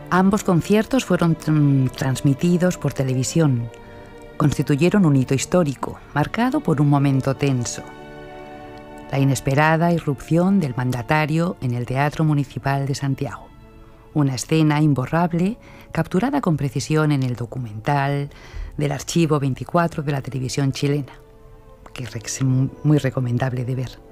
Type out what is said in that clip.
Ambos conciertos fueron transmitidos por televisión. Constituyeron un hito histórico, marcado por un momento tenso. La inesperada irrupción del mandatario en el Teatro Municipal de Santiago. Una escena imborrable, capturada con precisión en el documental del Archivo 24 de la televisión chilena, que es muy recomendable de ver.